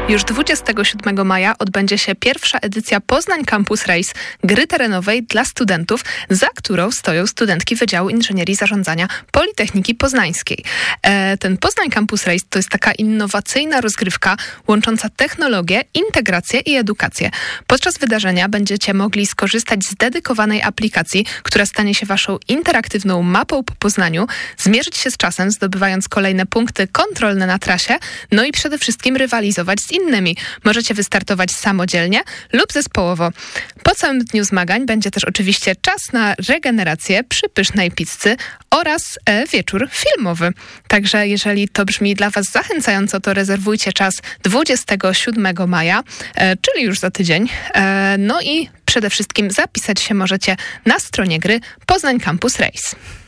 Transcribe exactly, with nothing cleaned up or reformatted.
Już dwudziestego siódmego maja odbędzie się pierwsza edycja Poznań Campus Race, gry terenowej dla studentów, za którą stoją studentki Wydziału Inżynierii Zarządzania Politechniki Poznańskiej. E, ten Poznań Campus Race to jest taka innowacyjna rozgrywka łącząca technologię, integrację i edukację. Podczas wydarzenia będziecie mogli skorzystać z dedykowanej aplikacji, która stanie się waszą interaktywną mapą po Poznaniu, zmierzyć się z czasem, zdobywając kolejne punkty kontrolne na trasie, no i przede wszystkim rywalizować z innymi. Możecie wystartować samodzielnie lub zespołowo. Po całym dniu zmagań będzie też oczywiście czas na regenerację przy pysznej pizzy oraz e, wieczór filmowy. Także jeżeli to brzmi dla was zachęcająco, to rezerwujcie czas dwudziestego siódmego maja, e, czyli już za tydzień. E, no i przede wszystkim zapisać się możecie na stronie gry Poznań Campus Race.